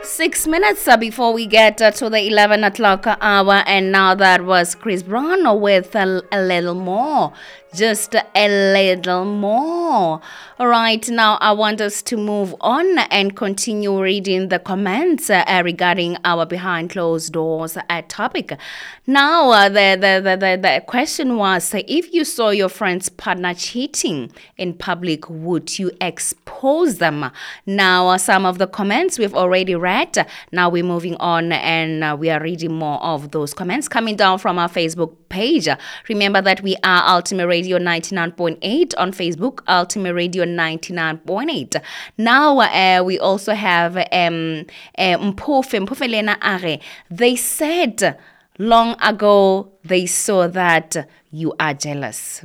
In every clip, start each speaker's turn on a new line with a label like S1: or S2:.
S1: 6 minutes before we get to the 11 o'clock hour, and now that was Chris Brown with a little more. Just a little more. All right, now I want us to move on and continue reading the comments regarding our behind closed doors topic. Now, the question was, if you saw your friend's partner cheating in public, would you expose them? Now, some of the comments we've already read. Now we're moving on and we are reading more of those comments coming down from our Facebook page. Remember that we are Ultimate Radio 99.8 on Facebook, Ultimate Radio 99.8. Now we also have Mpofe Lena Are. They said long ago they saw that you are jealous.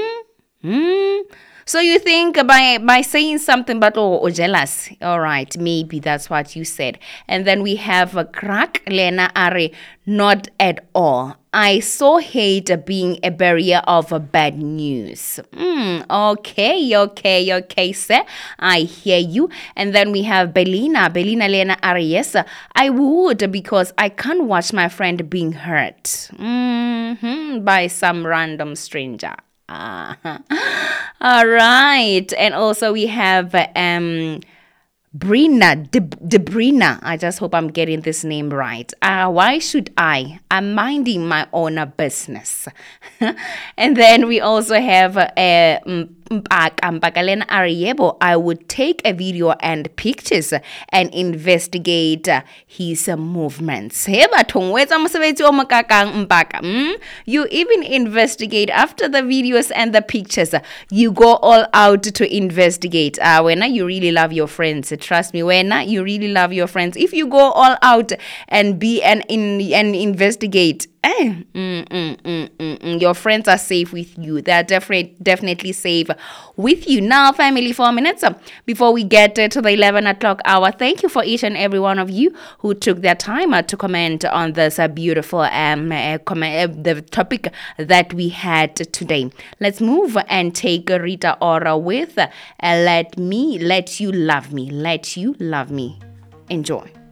S1: So you think by saying something but or jealous, all right, maybe that's what you said. And then we have a crack, Lena Are, not at all. I saw hate being a barrier of bad news. Okay, sir. I hear you. And then we have Belina Lena Are, yes, I would, because I can't watch my friend being hurt by some random stranger. All right. And also we have Brina, Debrina. I just hope I'm getting this name right. Why should I? I'm minding my own business. And then we also have Mpakalena Ariebo. I would take a video and pictures and investigate his movements. You even investigate after the videos and the pictures. You go all out to investigate. When you really love your friends, trust me, when you really love your friends, if you go all out and be and investigate, your friends are safe with you. They are definitely safe with you. Now, family, 4 minutes before we get to the 11 o'clock hour. Thank you for each and every one of you who took their time to comment on this beautiful the topic that we had today. Let's move and take Rita Ora with Let You Love Me. Let You Love Me. Enjoy.